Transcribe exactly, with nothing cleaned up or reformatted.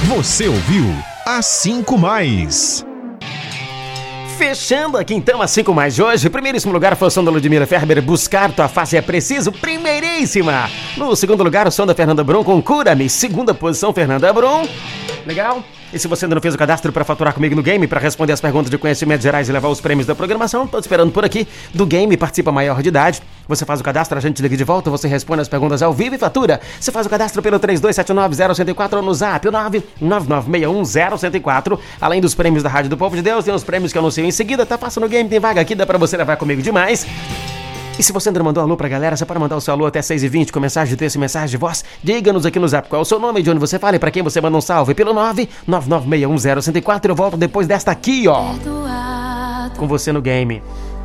Você ouviu As cinco Mais. Fechando aqui então as cinco mais de hoje. Primeiríssimo lugar foi o som da Ludmilla Ferber, Buscar Tua Face é Preciso. Primeiríssima. No segundo lugar, o som da Fernanda Brum com Cura-me. Segunda posição, Fernanda Brum. Legal? E se você ainda não fez o cadastro para faturar comigo no game, para responder as perguntas de conhecimentos gerais e levar os prêmios da programação, tô te esperando por aqui. Do game, participa maior de idade. Você faz o cadastro, a gente liga de volta, você responde as perguntas ao vivo e fatura. Você faz o cadastro pelo três dois sete nove zero um quatro ou no zap, o nove nove nove seis um zero um quatro. Além dos prêmios da Rádio do Povo de Deus, tem os prêmios que eu anuncio em seguida. Tá passando no game, tem vaga aqui, dá pra você levar comigo demais. E se você ainda não mandou alô pra galera, você pode mandar o seu alô até seis e vinte com mensagem de texto e mensagem de voz. Diga-nos aqui no zap qual é o seu nome, de onde você fala e pra quem você manda um salve. Pelo nove nove nove seis um zero um quatro. Eu volto depois desta aqui, ó, com você no game.